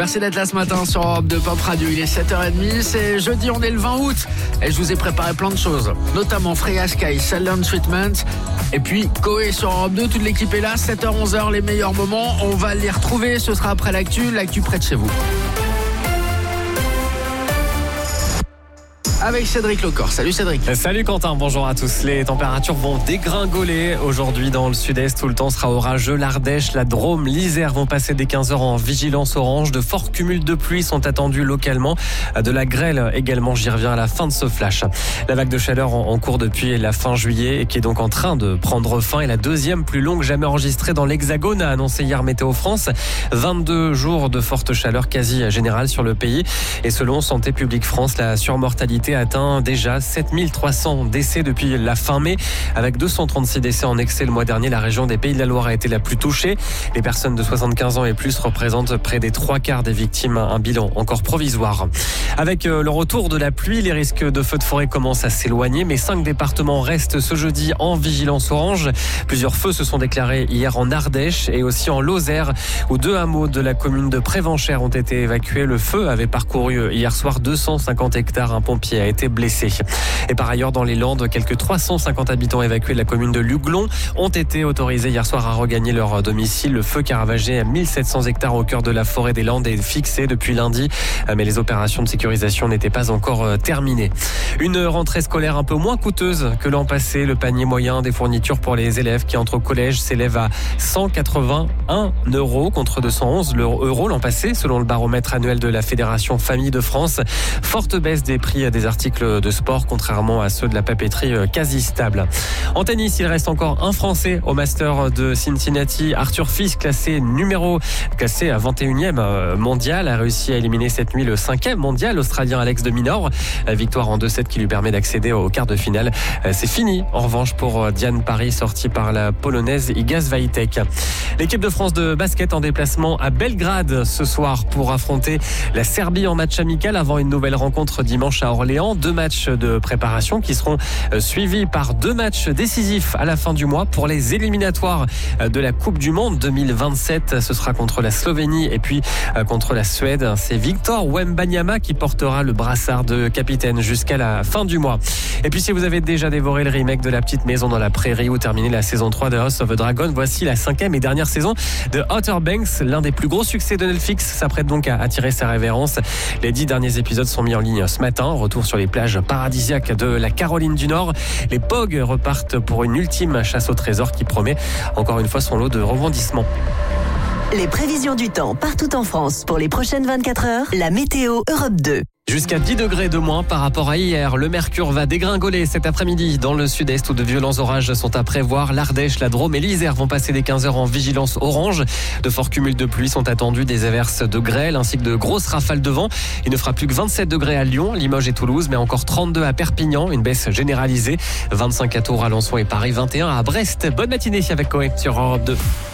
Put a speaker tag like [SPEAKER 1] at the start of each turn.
[SPEAKER 1] Merci d'être là ce matin sur Europe 2 Pop Radio. Il est 7h30, c'est jeudi, on est le 20 août. Et je vous ai préparé plein de choses, notamment Freya Sky, Silent Treatment. Et puis Koé sur Europe 2, toute l'équipe est là, 7h-11h, les meilleurs moments. On va les retrouver, ce sera après l'actu près de chez vous. Avec Cédric Lecor. Salut Cédric.
[SPEAKER 2] Salut Quentin, bonjour à tous. Les températures vont dégringoler aujourd'hui dans le sud-est. Tout le temps sera orageux. L'Ardèche, la Drôme, l'Isère vont passer des 15h en vigilance orange. De forts cumuls de pluie sont attendus localement. De la grêle également, j'y reviens à la fin de ce flash. La vague de chaleur en cours depuis la fin juillet et qui est donc en train de prendre fin est la deuxième plus longue jamais enregistrée dans l'Hexagone, a annoncé hier Météo France. 22 jours de forte chaleur quasi générale sur le pays. Et selon Santé publique France, la surmortalité atteint déjà 7300 décès depuis la fin mai. Avec 236 décès en excès le mois dernier, la région des Pays de la Loire a été la plus touchée. Les personnes de 75 ans et plus représentent près des 3/4 des victimes, un bilan encore provisoire. Avec le retour de la pluie, les risques de feux de forêt commencent à s'éloigner, mais 5 départements restent ce jeudi en vigilance orange. Plusieurs feux se sont déclarés hier en Ardèche et aussi en Lozère, où 2 hameaux de la commune de Prévenchères ont été évacués. Le feu avait parcouru hier soir 250 hectares. Un pompier a été blessé. Et par ailleurs, dans les Landes, quelques 350 habitants évacués de la commune de Luglon ont été autorisés hier soir à regagner leur domicile. Le feu qui a ravagé 1700 hectares au cœur de la forêt des Landes est fixé depuis lundi, mais les opérations de sécurisation n'étaient pas encore terminées. Une rentrée scolaire un peu moins coûteuse que l'an passé. Le panier moyen des fournitures pour les élèves qui entrent au collège s'élève à 181 € contre 211 € l'an passé, selon le baromètre annuel de la Fédération Famille de France. Forte baisse des prix des articles de sport, contrairement à ceux de la papeterie quasi stable. En tennis, il reste encore un Français au Master de Cincinnati. Arthur Fils, classé à 21e mondial, a réussi à éliminer cette nuit le 5e mondial, l'Australien Alex de Minaur. Victoire en 2-7 qui lui permet d'accéder au quart de finale. C'est fini, en revanche, pour Diane Paris, sortie par la Polonaise Iga Swiatek. L'équipe de France de basket en déplacement à Belgrade ce soir pour affronter la Serbie en match amical avant une nouvelle rencontre dimanche à Orléans. 2 matchs de préparation qui seront suivis par 2 matchs décisifs à la fin du mois pour les éliminatoires de la Coupe du Monde 2027. Ce sera contre la Slovénie et puis contre la Suède. C'est Victor Wembanyama qui portera le brassard de capitaine jusqu'à la fin du mois. Et puis si vous avez déjà dévoré le remake de La Petite Maison dans la Prairie ou terminé la saison 3 de House of the Dragon, voici la 5e et dernière saison de Outer Banks. L'un des plus gros succès de Netflix s'apprête donc à attirer sa révérence. Les 10 derniers épisodes sont mis en ligne ce matin. Retour sur les plages paradisiaques de la Caroline du Nord. Les POG repartent pour une ultime chasse au trésor qui promet encore une fois son lot de rebondissements.
[SPEAKER 3] Les prévisions du temps partout en France pour les prochaines 24 heures. La météo Europe 2.
[SPEAKER 2] Jusqu'à 10 degrés de moins par rapport à hier. Le mercure va dégringoler cet après-midi dans le sud-est où de violents orages sont à prévoir. L'Ardèche, la Drôme et l'Isère vont passer des 15h en vigilance orange. De forts cumuls de pluie sont attendus, des averses de grêle ainsi que de grosses rafales de vent. Il ne fera plus que 27 degrés à Lyon, Limoges et Toulouse, mais encore 32 à Perpignan. Une baisse généralisée. 25 à Tours, Alençon et Paris, 21 à Brest. Bonne matinée avec Koé sur Europe 2.